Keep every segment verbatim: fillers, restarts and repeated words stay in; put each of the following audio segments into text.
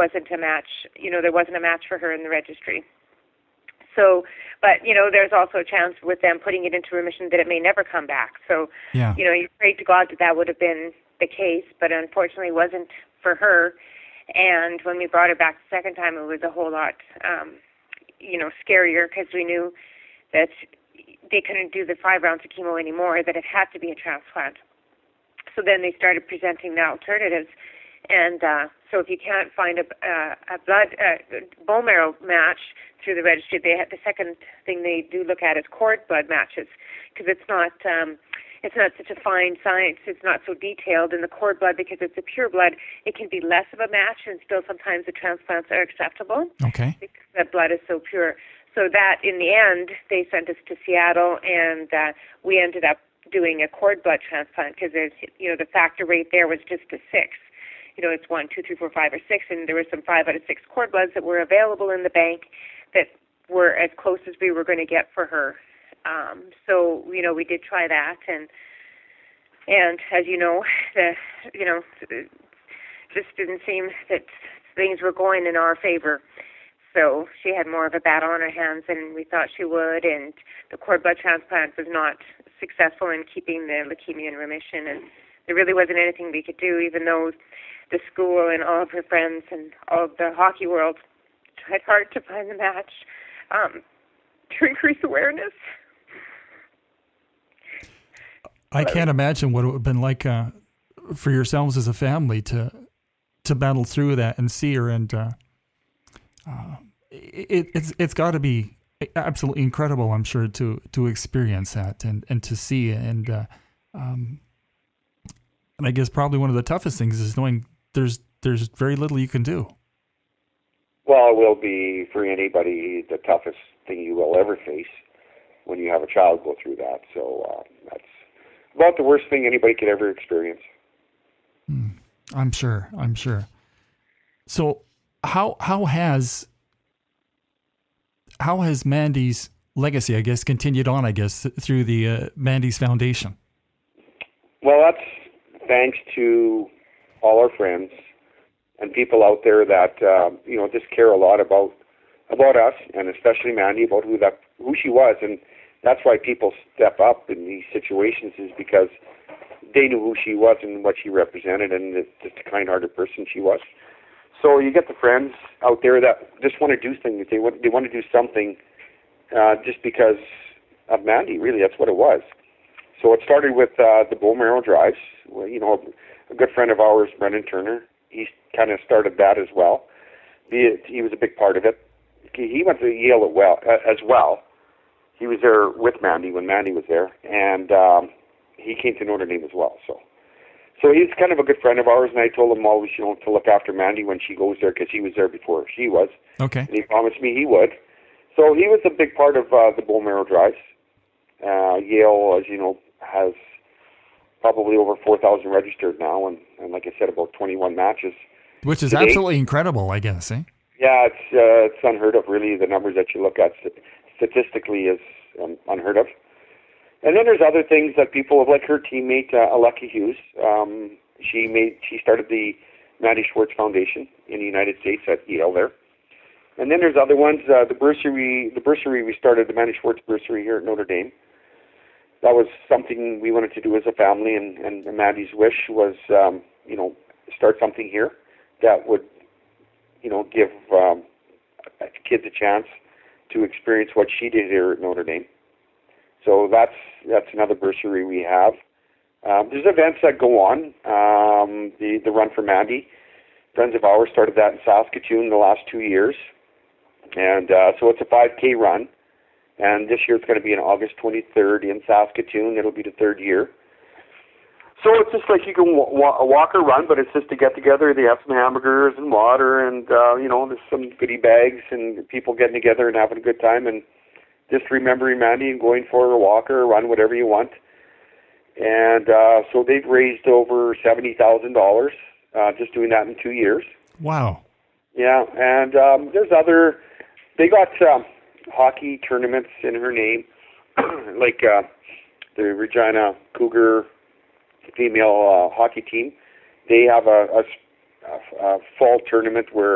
wasn't a match. You know, there wasn't a match for her in the registry. So, but, you know, there's also a chance with them putting it into remission that it may never come back. So, yeah. you know, you prayed to God that that would have been the case, but unfortunately it wasn't for her. And when we brought her back the second time, it was a whole lot, um, you know, scarier because we knew that they couldn't do the five rounds of chemo anymore, that it had to be a transplant. So then they started presenting the alternatives. And uh, so if you can't find a, uh, a blood uh, bone marrow match through the registry, they have, the second thing they do look at is cord blood matches, because it's not um, it's not such a fine science. It's not so detailed in the cord blood because it's a pure blood. It can be less of a match, and still sometimes the transplants are acceptable. Okay. Because the blood is so pure. So that in the end, they sent us to Seattle, and uh, we ended up doing a cord blood transplant because there's you know the factor rate there was just a six. You know, it's one, two, three, four, five, or six, and there were some five out of six cord bloods that were available in the bank that were as close as we were going to get for her. Um, so, you know, we did try that, and and as you know, the you know, it just didn't seem that things were going in our favor. So she had more of a battle on her hands than we thought she would, and the cord blood transplant was not successful in keeping the leukemia in remission, and there really wasn't anything we could do, even though the school and all of her friends and all of the hockey world tried hard to find the match um, to increase awareness. I can't imagine what it would have been like uh, for yourselves as a family to to battle through that and see her, and uh, uh, it, it's it's got to be absolutely incredible, I'm sure, to to experience that and, and to see it, and uh, um, and I guess probably one of the toughest things is knowing there's there's very little you can do. Well, it will be for anybody the toughest thing you will ever face when you have a child go through that. So uh, that's about the worst thing anybody could ever experience. Hmm. I'm sure. I'm sure. So how how has how has Mandy's legacy, I guess, continued on, I guess, through the uh, Mandy's Foundation? Well, that's thanks to all our friends and people out there that uh, you know just care a lot about about us, and especially Mandy, about who that who she was, and that's why people step up in these situations, is because they knew who she was and what she represented, and the, just a kind-hearted person she was. So you get the friends out there that just want to do things. They want they want to do something uh, just because of Mandy. Really, that's what it was. So it started with uh, the bone marrow drives. Well, you know, a good friend of ours, Brendan Turner, he kind of started that as well. He, he was a big part of it. He went to Yale as well. Uh, as well. He was there with Mandy when Mandy was there, and um, he came to Notre Dame as well. So, so he's kind of a good friend of ours, and I told him always, you know, to look after Mandy when she goes there, because he was there before she was. Okay. And he promised me he would. So he was a big part of uh, the bone marrow drives. Uh, Yale, as you know, has probably over four thousand registered now, and, and like I said, about twenty-one matches. Which is today. Absolutely incredible, I guess, eh? Yeah, it's uh, it's unheard of, really. The numbers that you look at statistically is um, unheard of. And then there's other things that people, like her teammate, uh, Aleka Hughes, um, she made, she started the Mandy Schwartz Foundation in the United States at Yale there. And then there's other ones, uh, the bursary, the bursary we started, the Mandy Schwartz bursary here at Notre Dame. That was something we wanted to do as a family, and, and Mandy's wish was, um, you know, start something here that would, you know, give um, kids a chance to experience what she did here at Notre Dame. So that's that's another bursary we have. Um, there's events that go on. Um, the the Run for Mandy, friends of ours started that in Saskatoon the last two years, and uh, so it's a five K run. And this year it's going to be on August twenty-third in Saskatoon. It'll be the third year. So it's just like you can w- w- walk or run, but it's just to get together. They have some hamburgers and water, and uh, you know, there's some goodie bags and people getting together and having a good time, and just remembering Mandy and going for a walk or a run, whatever you want. And uh, so they've raised over seventy thousand dollars uh, just doing that in two years. Wow. Yeah, and um, there's other. They got um, hockey tournaments in her name, like uh, the Regina Cougar female uh, hockey team. They have a, a a, a fall tournament where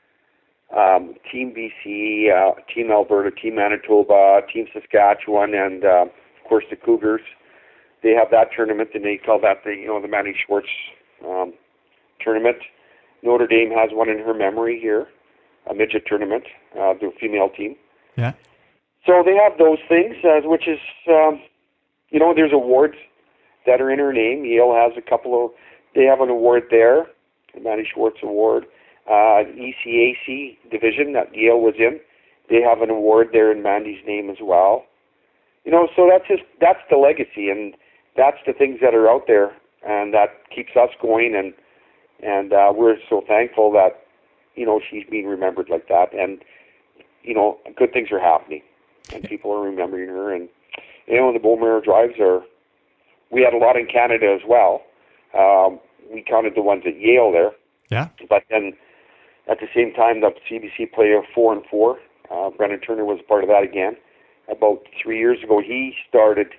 um, Team B C, uh, Team Alberta, Team Manitoba, Team Saskatchewan, and uh, of course the Cougars, they have that tournament, and they call that the you know the Mandy Schwartz um, tournament. Notre Dame has one in her memory here, a midget tournament, uh, the female team. Yeah. So they have those things, uh, which is, um, you know, there's awards that are in her name. Yale has a couple of, they have an award there, the Mandy Schwartz Award. Uh, E C A C division that Yale was in, they have an award there in Mandy's name as well. You know, so that's just, that's the legacy, and that's the things that are out there, and that keeps us going, and and uh, we're so thankful that, you know, she's being remembered like that, and, you know, good things are happening, and people are remembering her, and, you know, the Bone Marrow Drives are, we had a lot in Canada as well. Um, we counted the ones at Yale there. Yeah. But then, at the same time, the C B C play of four and four. Uh, Brendan Turner was part of that again. About three years ago, he started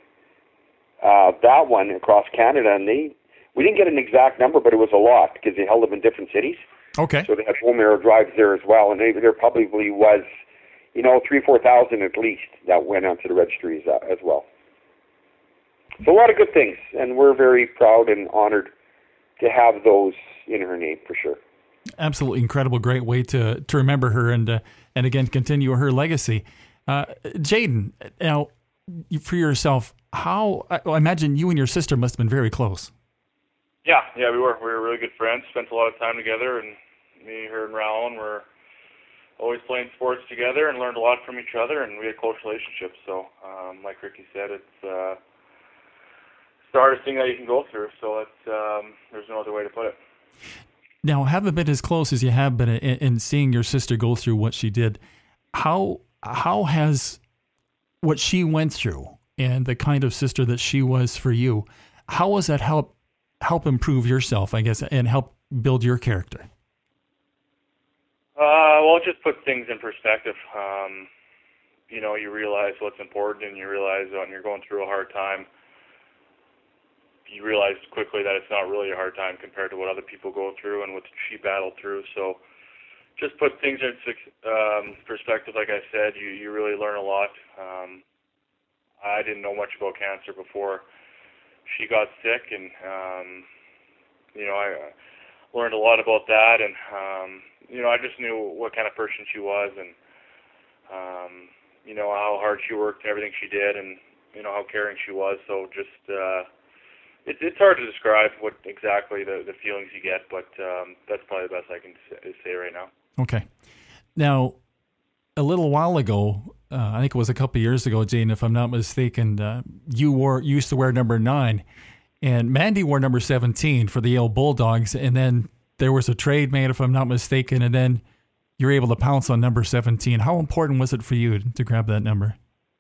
uh, that one across Canada, and they we didn't get an exact number, but it was a lot because they held them in different cities. Okay. So they had Bone Marrow Drives there as well, and they, there probably was, you know, three, four thousand at least that went onto the registries uh, as well. So a lot of good things, and we're very proud and honored to have those in her name for sure. Absolutely incredible, great way to to remember her and uh, and again continue her legacy. Uh, Jayden, now for yourself, how I, I imagine you and your sister must have been very close. Yeah, yeah, we were. We were really good friends. Spent a lot of time together, and me, her, and Raon were always playing sports together and learned a lot from each other, and we had close relationships. So, um, like Ricky said, it's uh, it's the hardest thing that you can go through. So it's um, there's no other way to put it. Now, haven't been as close as you have been in, in seeing your sister go through what she did. How how has what she went through and the kind of sister that she was for you, how has that help help improve yourself, I guess, and help build your character? Uh, well, it just puts things in perspective. Um, you know, you realize what's important, and you realize when you're going through a hard time, you realize quickly that it's not really a hard time compared to what other people go through and what she battled through. So just put things in um, perspective. Like I said, you, you really learn a lot. Um, I didn't know much about cancer before she got sick, and, um, you know, I learned a lot about that. And, um, you know, I just knew what kind of person she was, and, um, you know, how hard she worked and everything she did, and, you know, how caring she was. So just... Uh, It's it's hard to describe what exactly the, the feelings you get, but um, that's probably the best I can say right now. Okay. Now, a little while ago, uh, I think it was a couple of years ago, Jane, if I'm not mistaken, uh, you wore you used to wear number nine, and Mandy wore number seventeen for the Yale Bulldogs, and then there was a trade made, if I'm not mistaken, and then you were able to pounce on number seventeen. How important was it for you to grab that number?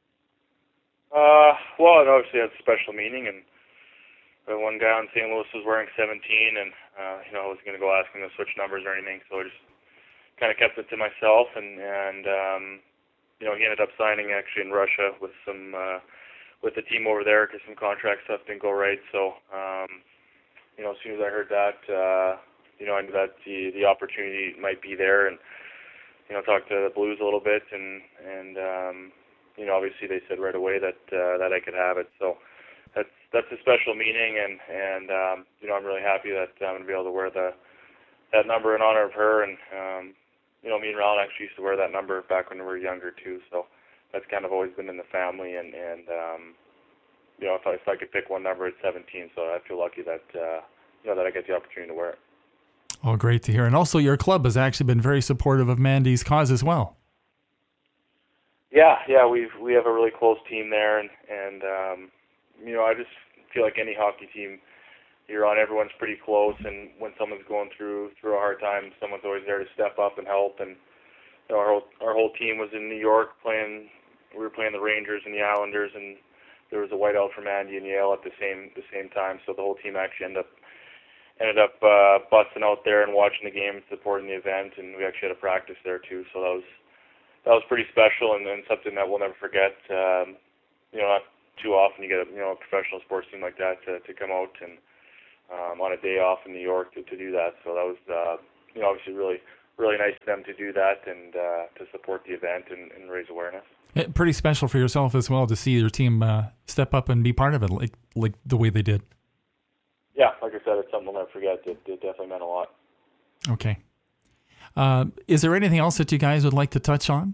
Uh, well, it obviously has a special meaning, and the one guy on Saint Louis was wearing seventeen, and uh, you know, I wasn't going to go ask him to switch numbers or anything, so I just kind of kept it to myself. And and um, you know, he ended up signing actually in Russia with some uh, with the team over there because some contract stuff didn't go right. So um, you know, as soon as I heard that, uh, you know, I knew that the the opportunity might be there, and you know, talked to the Blues a little bit, and and um, you know, obviously they said right away that uh, that I could have it. So. That's that's a special meaning, and and um, you know, I'm really happy that I'm gonna be able to wear the that number in honor of her. And um, you know, me and Raon actually used to wear that number back when we were younger too. So that's kind of always been in the family. And and um, you know, if I if I could pick one number, it's seventeen. So I feel lucky that uh, you know that I get the opportunity to wear it. Oh, great to hear. And also, your club has actually been very supportive of Mandy's cause as well. Yeah, yeah, we've we have a really close team there, and and. Um, You know, I just feel like any hockey team you're on, everyone's pretty close, and when someone's going through through a hard time, someone's always there to step up and help. And you know, our whole our whole team was in New York playing. We were playing the Rangers and the Islanders, and there was a whiteout from Andy and Yale at the same the same time. So the whole team actually ended up ended up uh, busting out there and watching the game and supporting the event. And we actually had a practice there too. So that was that was pretty special, and, and something that we'll never forget. Um, you know. Not too often you get a you know a professional sports team like that to, to come out and um, on a day off in New York to, to do that. So that was, uh, you know, obviously really, really nice of them to do that and uh, to support the event and, and raise awareness. It, pretty special for yourself as well to see your team uh, step up and be part of it, like like the way they did. Yeah, like I said, it's something I'll never forget. It, it definitely meant a lot. Okay. Uh, is there anything else that you guys would like to touch on?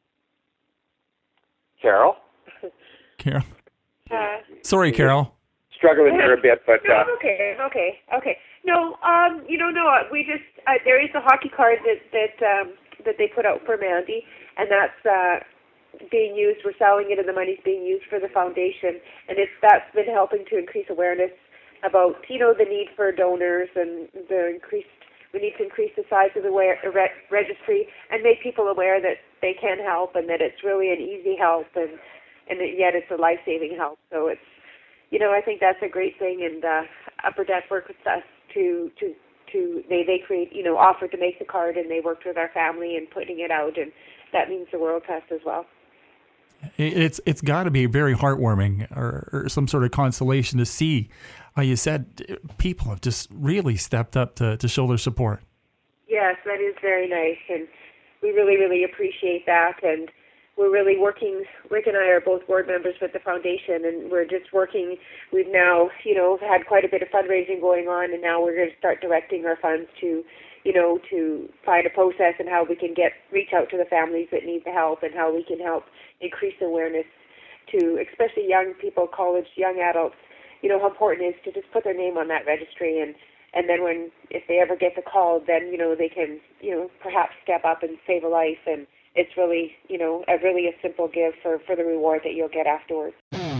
Carol? Carol? Uh, Sorry, Carol. Struggling there a bit, but no, uh, okay, okay, okay. No, um, you know, no, we just uh, there is a hockey card that that um, that they put out for Mandy, and that's uh, being used. We're selling it, and the money's being used for the foundation, and it's that's been helping to increase awareness about, you know, the need for donors and the increased. We need to increase the size of the re- registry and make people aware that they can help and that it's really an easy help and and yet it's a life-saving help. So it's, you know, I think that's a great thing. And uh, Upper Deck worked with us to to to they they create, you know, offered to make the card, and they worked with our family in putting it out, and that means the world to us as well. It's it's got to be very heartwarming or, or some sort of consolation to see. Uh, you said people have just really stepped up to, to show their support. Yes, that is very nice, and we really, really appreciate that. And we're really working, Rick and I are both board members with the foundation, and we're just working. We've now, you know, had quite a bit of fundraising going on, and now we're going to start directing our funds to, you know, to find a process and how we can get reach out to the families that need the help and how we can help increase awareness to, especially young people, college, young adults, you know, how important it is to just put their name on that registry, and, and then when, if they ever get the call, then, you know, they can, you know, perhaps step up and save a life, and it's really, you know, a really a simple give for, for the reward that you'll get afterwards.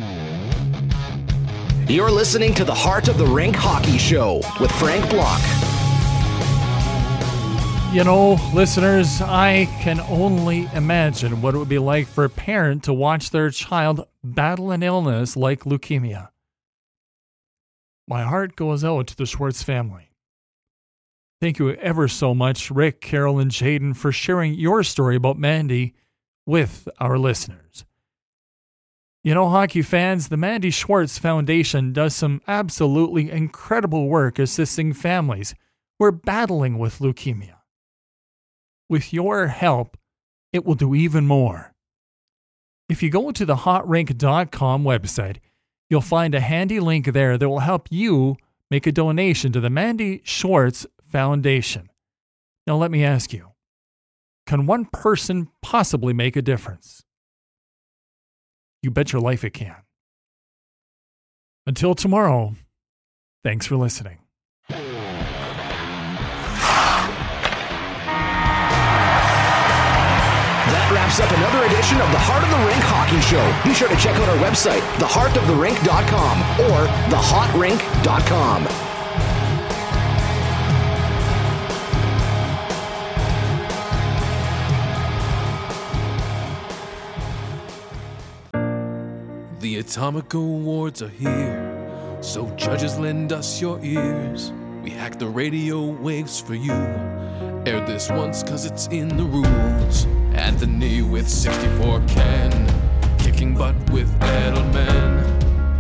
You're listening to the Heart of the Rink Hockey Show with Frank Block. You know, listeners, I can only imagine what it would be like for a parent to watch their child battle an illness like leukemia. My heart goes out to the Schwartz family. Thank you ever so much, Rick, Carol, and Jaden, for sharing your story about Mandy with our listeners. You know, hockey fans, the Mandy Schwartz Foundation does some absolutely incredible work assisting families who are battling with leukemia. With your help, it will do even more. If you go to the hot rink dot com website, you'll find a handy link there that will help you make a donation to the Mandy Schwartz Foundation. Now let me ask you, can one person possibly make a difference? You bet your life it can. Until tomorrow, thanks for listening. That wraps up another edition of the Heart of the Rink Hockey Show. Be sure to check out our website, the heart of the rink dot com or the hot rink dot com. The Atomic Awards are here, so judges lend us your ears. We hack the radio waves for you. Air this once cause it's in the rules. Anthony with sixty-four Ken, kicking butt with Edelman.